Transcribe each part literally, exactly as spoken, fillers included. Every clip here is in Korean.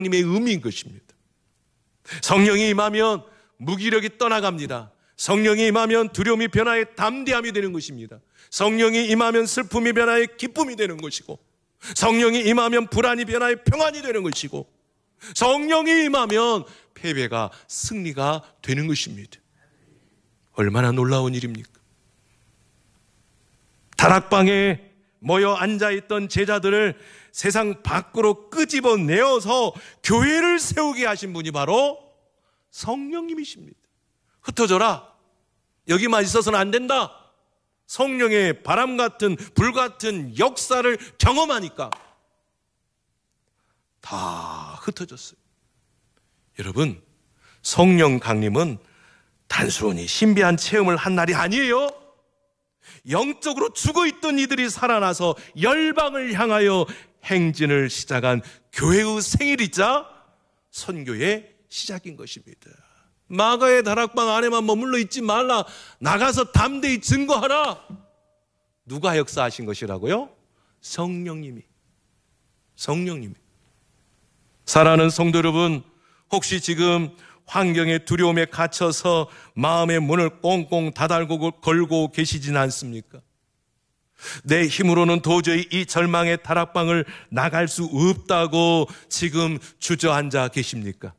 님의 의미인 것입니다. 성령이 임하면 무기력이 떠나갑니다. 성령이 임하면 두려움이 변화해 담대함이 되는 것입니다. 성령이 임하면 슬픔이 변화해 기쁨이 되는 것이고, 성령이 임하면 불안이 변화해 평안이 되는 것이고, 성령이 임하면 패배가 승리가 되는 것입니다. 얼마나 놀라운 일입니까? 다락방에 모여 앉아있던 제자들을 세상 밖으로 끄집어내어서 교회를 세우게 하신 분이 바로 성령님이십니다. 흩어져라. 여기만 있어서는 안 된다. 성령의 바람 같은 불 같은 역사를 경험하니까 다 흩어졌어요. 여러분, 성령 강림은 단순히 신비한 체험을 한 날이 아니에요. 영적으로 죽어있던 이들이 살아나서 열방을 향하여 행진을 시작한 교회의 생일이자 선교의 시작인 것입니다. 마가의 다락방 안에만 머물러 있지 말라. 나가서 담대히 증거하라. 누가 역사하신 것이라고요? 성령님이. 성령님이. 사랑하는 성도 여러분, 혹시 지금 환경의 두려움에 갇혀서 마음의 문을 꽁꽁 닫고 걸고 계시진 않습니까? 내 힘으로는 도저히 이 절망의 다락방을 나갈 수 없다고 지금 주저앉아 계십니까?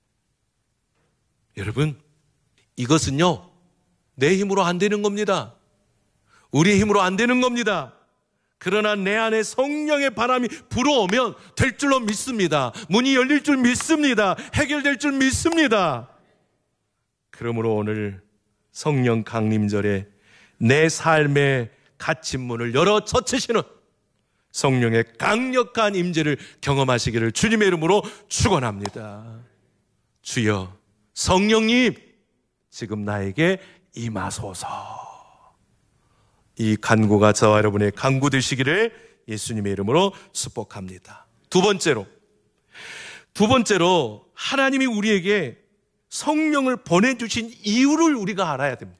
여러분, 이것은요, 내 힘으로 안 되는 겁니다. 우리의 힘으로 안 되는 겁니다. 그러나 내 안에 성령의 바람이 불어오면 될 줄로 믿습니다. 문이 열릴 줄 믿습니다. 해결될 줄 믿습니다. 그러므로 오늘 성령 강림절에 내 삶의 갇힌 문을 열어 젖히시는 성령의 강력한 임재를 경험하시기를 주님의 이름으로 축원합니다. 주여, 성령님, 지금 나에게 임하소서. 이 간구가 저와 여러분의 간구 되시기를 예수님의 이름으로 축복합니다. 두 번째로, 두 번째로 하나님이 우리에게 성령을 보내주신 이유를 우리가 알아야 됩니다.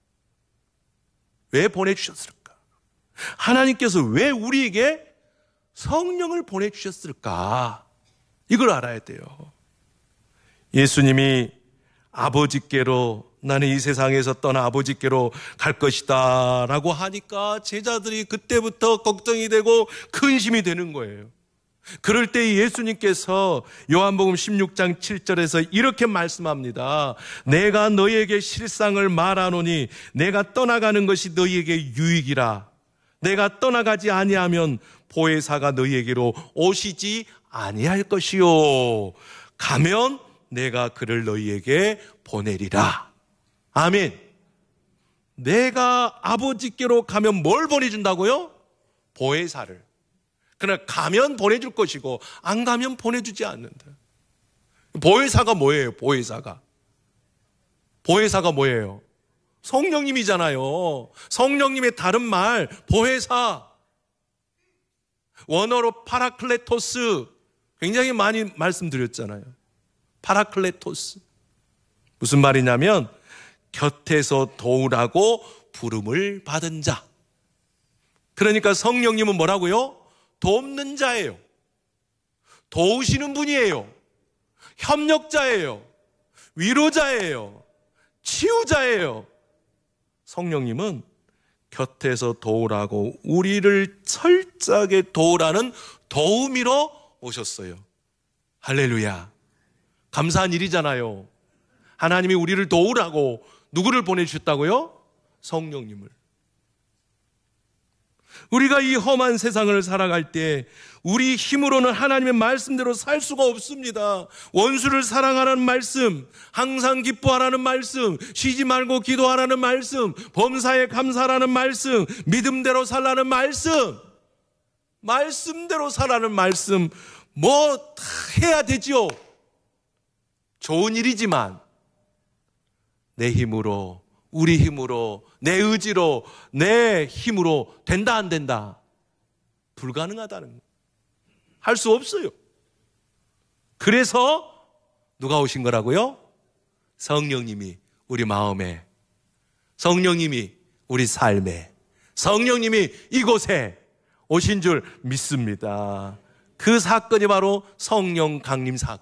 왜 보내주셨을까? 하나님께서 왜 우리에게 성령을 보내주셨을까? 이걸 알아야 돼요. 예수님이 아버지께로, 나는 이 세상에서 떠나 아버지께로 갈 것이다 라고 하니까 제자들이 그때부터 걱정이 되고 근심이 되는 거예요. 그럴 때 예수님께서 요한복음 십육 장 칠 절에서 이렇게 말씀합니다. 내가 너희에게 실상을 말하노니 내가 떠나가는 것이 너희에게 유익이라. 내가 떠나가지 아니하면 보혜사가 너희에게로 오시지 아니할 것이요. 가면 내가 그를 너희에게 보내리라. 아멘. 내가 아버지께로 가면 뭘 보내준다고요? 보혜사를. 그러나 가면 보내줄 것이고 안 가면 보내주지 않는다. 보혜사가 뭐예요? 보혜사가. 보혜사가 뭐예요? 성령님이잖아요. 성령님의 다른 말 보혜사. 원어로 파라클레토스. 굉장히 많이 말씀드렸잖아요. 파라클레토스. 무슨 말이냐면 곁에서 도우라고 부름을 받은 자. 그러니까 성령님은 뭐라고요? 돕는 자예요. 도우시는 분이에요. 협력자예요. 위로자예요. 치유자예요. 성령님은 곁에서 도우라고, 우리를 철저하게 도우라는 도우미로 오셨어요. 할렐루야. 감사한 일이잖아요. 하나님이 우리를 도우라고 누구를 보내주셨다고요? 성령님을. 우리가 이 험한 세상을 살아갈 때 우리 힘으로는 하나님의 말씀대로 살 수가 없습니다. 원수를 사랑하라는 말씀, 항상 기뻐하라는 말씀, 쉬지 말고 기도하라는 말씀, 범사에 감사하라는 말씀, 믿음대로 살라는 말씀, 말씀대로 살라는 말씀, 뭐 다 해야 되지요. 좋은 일이지만 내 힘으로, 우리 힘으로, 내 의지로, 내 힘으로 된다 안 된다? 불가능하다는 거예요. 할 수 없어요. 그래서 누가 오신 거라고요? 성령님이 우리 마음에, 성령님이 우리 삶에, 성령님이 이곳에 오신 줄 믿습니다. 그 사건이 바로 성령 강림 사건.